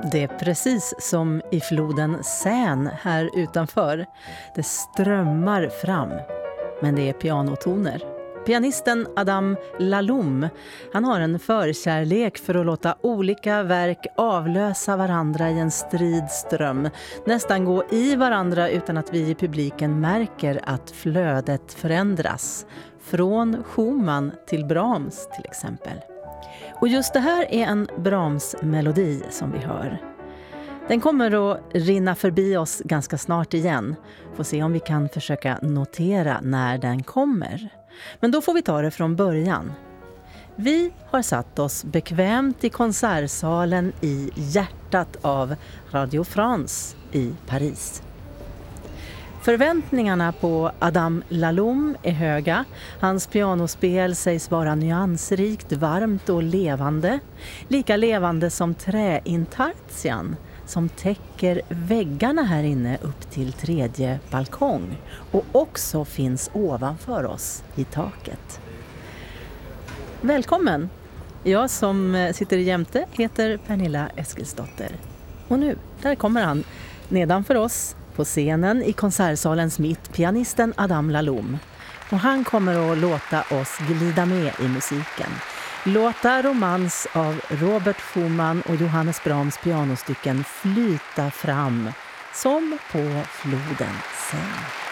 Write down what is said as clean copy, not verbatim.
Det är precis som i floden Seine här utanför. Det strömmar fram, men det är pianotoner. Pianisten Adam Laloum, han har en förkärlek för att låta olika verk avlösa varandra i en strid ström. Nästan gå i varandra utan att vi i publiken märker att flödet förändras. Från Schumann till Brahms till exempel. Och just det här är en Brahms-melodi som vi hör. Den kommer att rinna förbi oss ganska snart igen. Får se om vi kan försöka notera när den kommer. Men då får vi ta det från början. Vi har satt oss bekvämt i konsertsalen i hjärtat av Radio France i Paris. Förväntningarna på Adam Laloum är höga. Hans pianospel sägs vara nyansrikt, varmt och levande. Lika levande som träintarsian som täcker väggarna här inne upp till 3:e balkong. Och också finns ovanför oss i taket. Välkommen! Jag som sitter jämte heter Pernilla Eskilsdotter. Och nu, där kommer han nedanför oss. På scenen i konsertsalens mitt, pianisten Adam Laloum. Och han kommer att låta oss glida med i musiken. Låta romans av Robert Schumann och Johannes Brahms pianostycken flyta fram som på floden Seine.